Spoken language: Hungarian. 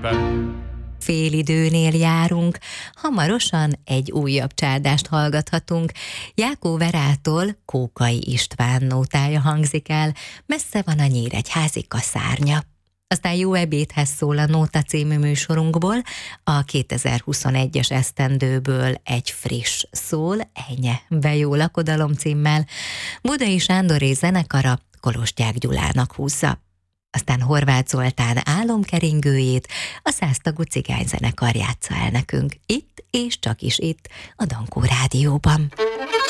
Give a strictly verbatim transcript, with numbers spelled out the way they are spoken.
szépen! Félidőnél járunk, hamarosan egy újabb csádást hallgathatunk. Jákó Verától Kókai István nótája hangzik el, messze van a nyíregyházi kaszárnya. Aztán Jó ebédhez szól a Nóta című műsorunkból, a kétezer-huszonegyes esztendőből egy friss szól, Ennye be jó lakodalom címmel, Budai Sándoré zenekara Kolosgyák Gyulának húzza. Aztán Horváth Zoltán álomkeringőjét a száztagú cigányzenekar játsza el nekünk, itt és csak is itt, a Dankó Rádióban.